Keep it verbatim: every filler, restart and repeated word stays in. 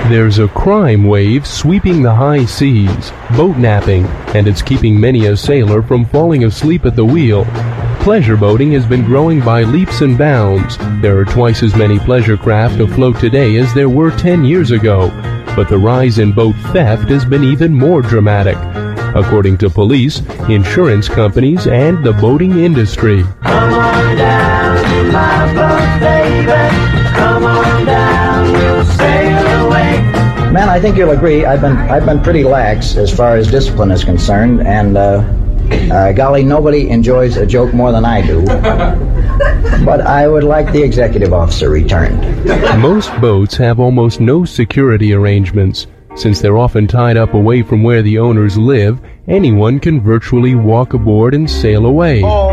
There's a crime wave sweeping the high seas, boat napping, and it's keeping many a sailor from falling asleep at the wheel. Pleasure boating has been growing by leaps and bounds. There are twice as many pleasure craft afloat today as there were ten years ago. But the rise in boat theft has been even more dramatic, according to police, insurance companies, and the boating industry. Come on down to my boat, baby. Come on down, we'll sail away. Man, I think you'll agree. I've been I've been pretty lax as far as discipline is concerned, and uh, uh, golly, nobody enjoys a joke more than I do. But I would like the executive officer returned. Most boats have almost no security arrangements. Since they're often tied up away from where the owners live, anyone can virtually walk aboard and sail away.